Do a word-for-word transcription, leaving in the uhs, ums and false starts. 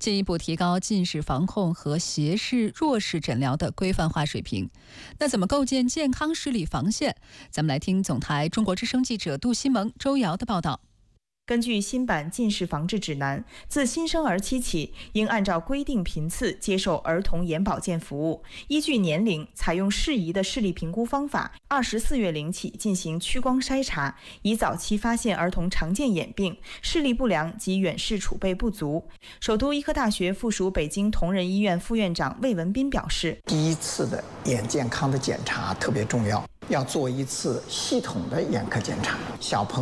进一步提高近视防控和斜视弱视诊疗的规范化水平。那怎么构建健康视力防线？咱们来听总台中国之声记者杜西萌、周瑶的报道。 根据新版近视防治指南，自新生儿期起，应按照规定频次接受儿童眼保健服务，依据年龄采用适宜的视力评估方法，二十四月龄起进行屈光筛查，以早期发现儿童常见眼病、视力不良及远视储备不足。首都医科大学附属北京同仁医院副院长魏文斌表示， 第一次的眼健康的检查特别重要，要做一次系统的眼科检查。小朋